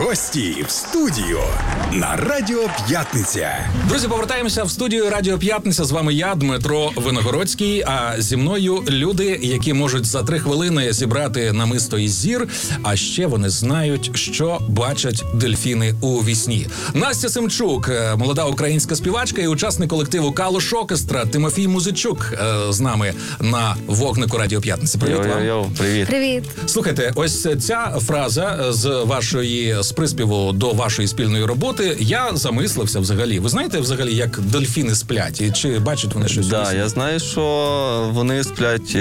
Гості в студію на Радіо П'ятниця. Друзі, повертаємося в студію Радіо П'ятниця. З вами я, Дмитро Виногородський, а зі мною люди, які можуть за 3 хвилини зібрати намисто із зір, а ще вони знають, що бачать дельфіни у вісні. Настя Семчук, молода українська співачка і учасник колективу «Калуш Оркестра» Тимофій Музичук з нами на вогнику Радіо П'ятниця. Привіт вам. Привіт. Привіт. Слухайте, ось ця фраза з приспіву до вашої спільної роботи, я замислився взагалі. Ви знаєте взагалі, як дельфіни сплять? І чи бачать вони щось? Так, я знаю, що вони сплять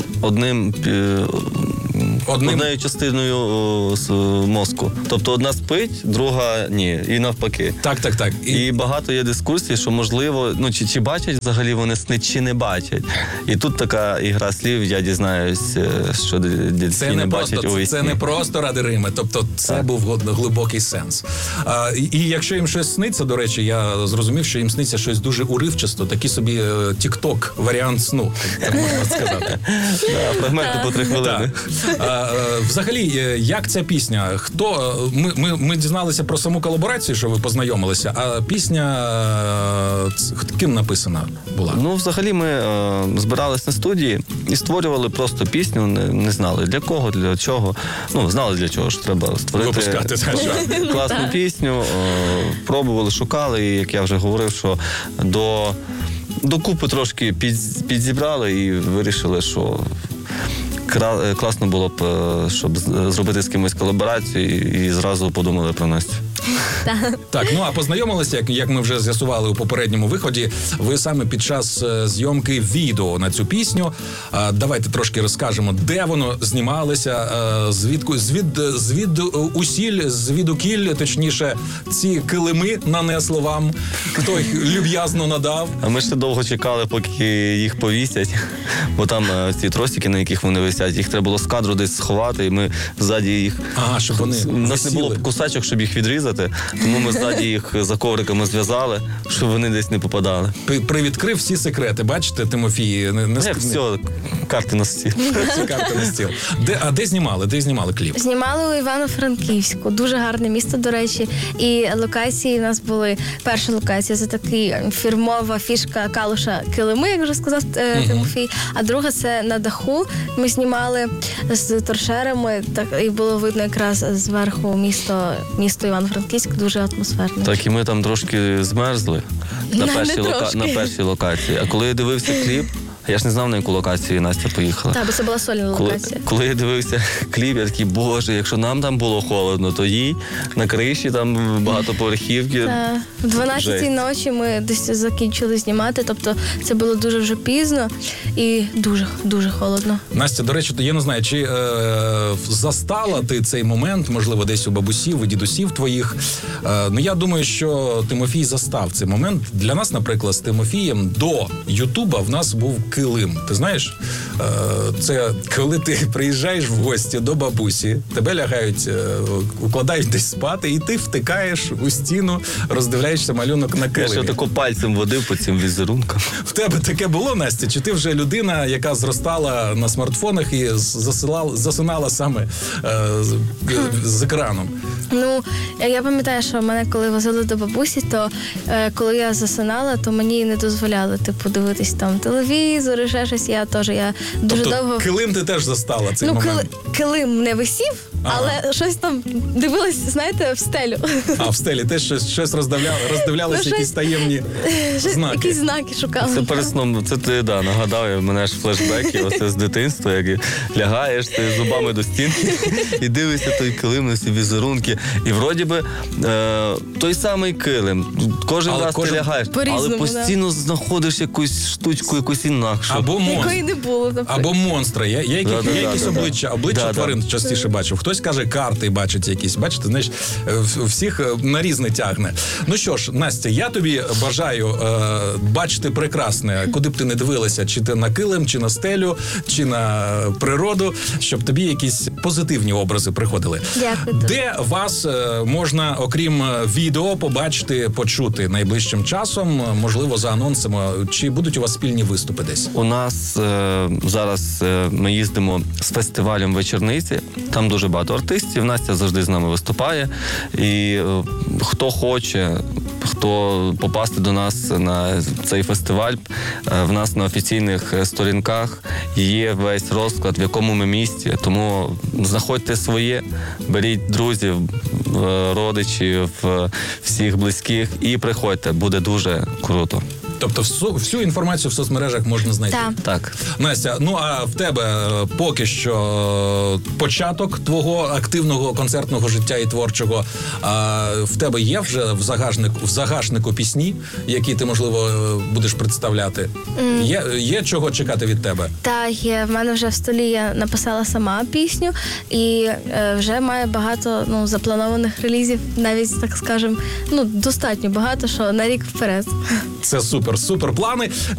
однією частиною мозку. Тобто одна спить, друга ні, і навпаки. Так. І багато є дискусій, що можливо, чи бачать взагалі вони сни, чи не бачать. І тут така ігра слів, я дізнаюсь, що дельфіни бачать у вісні. Це не просто ради Рими, тобто це був глибокий сенс. І якщо їм щось сниться, до речі, я зрозумів, що їм сниться щось дуже уривчасто, такий собі тік-ток, варіант сну, так можна сказати. Фрагменти по 3 хвилини. Взагалі, як ця пісня? Ми дізналися про саму колаборацію, що ви познайомилися, а пісня ким написана була? Взагалі ми збирались на студії і створювали просто пісню, не знали для кого, для чого. Знали для чого ж треба створити класну пісню, пробували, шукали, і як я вже говорив, що до купи трошки підзібрали і вирішили, що класно було б, щоб зробити з кимось колаборацію, і зразу подумали про Настю. Так, а познайомилися, як ми вже з'ясували у попередньому виході, ви саме під час зйомки відео на цю пісню. Давайте трошки розкажемо, де воно знімалося, звідукіль, точніше, ці килими нанесли вам, хто їх люб'язно надав. А ми ще довго чекали, поки їх повісять, бо там ці тросики, на яких вони висять, їх треба було з кадру десь сховати, і ми ззаді їх... щоб вони у нас не було кусачок, щоб їх відрізати, тому ми ззаді їх за ковриками зв'язали, щоб вони десь не попадали. Привідкрив всі секрети, бачите, Тимофій? Все, карти на стіл. Всі карти на стіл. Де знімали? Де знімали кліп? Знімали у Івано-Франківську. Дуже гарне місто, до речі. І локації у нас були. Перша локація – це така фірмова фішка Калуша килими, як вже сказав Тимофій. А друга – це на даху. Ми знімали з торшерами, і було видно якраз зверху місто Івано-Франківськ, дуже атмосферно. Так, і ми там трошки змерзли на першій локації. А коли я дивився кліп, я ж не знав, на яку локацію Настя поїхала. Так, бо це була сольна локація. Коли я дивився кліп, я такий, боже, якщо нам там було холодно, то їй на криші там багатоповерхівки. Так. В 12-й ночі ми десь закінчили знімати, тобто це було дуже вже пізно і дуже холодно. Настя, до речі, я не знаю, чи застала ти цей момент, можливо, десь у бабусів і дідусів твоїх. Я думаю, що Тимофій застав цей момент. Для нас, наприклад, з Тимофієм до Ютуба в нас був килим. Ти знаєш, це коли ти приїжджаєш в гості до бабусі, тебе лягають, укладають десь спати, і ти втикаєш у стіну, роздивляєшся малюнок на килимі. Я ще тако пальцем водив по цим візерункам. В тебе таке було, Настя? Чи ти вже людина, яка зростала на смартфонах і засинала саме з екраном? Я пам'ятаю, що мене коли возили до бабусі, то коли я засинала, то мені не дозволяли дивитись там телевізор, і ще щось. Я дуже довго... килим ти теж застала цей момент? Килим не висів, але щось там дивилась, знаєте, в стелю. А в стелі теж щось роздивлялися, якісь таємні знаки. Якісь знаки шукали. Це перед сном, це ти, нагадав, мене ж флешбеки, оце з дитинства, як лягаєш, ти зубами до стінки і дивишся той килим на всі візерунки. І вроді би той самий килим. Кожен раз ти лягаєш, але постійно знаходиш якусь штучку, якусь інакшу. Або монстр. Якої не було, наприклад. Або монстра. Я якісь обличчя тварин частіше бачив. Хтось каже, карти бачить якісь. Бачите, знаєш, всіх на різне тягне. Ну що ж, Настя, я тобі бажаю бачити прекрасне, куди б ти не дивилася, чи ти на килим, чи на стелю, чи на природу, щоб тобі якісь позитивні образи приходили. Дякую. Де вас можна, окрім відео, побачити, почути найближчим часом, можливо, за анонсами, чи будуть у вас спільні виступи десь? У нас зараз ми їздимо з фестивалем «Вечорниці», там дуже багато багато артистів. Настя завжди з нами виступає. І хто хоче, хто попасти до нас на цей фестиваль, в нас на офіційних сторінках є весь розклад, в якому ми місті. Тому знаходьте своє, беріть друзів, родичів, всіх близьких і приходьте, буде дуже круто. Тобто всю інформацію в соцмережах можна знайти? Так. Настя, ну а в тебе поки що початок твого активного концертного життя і творчого. В тебе є вже в загашнику пісні, які ти, можливо, будеш представляти? Є чого чекати від тебе? Так, є. В мене вже в столі я написала сама пісню і вже маю багато запланованих релізів, навіть, так скажемо, достатньо багато, що на рік вперед. Це супер плани.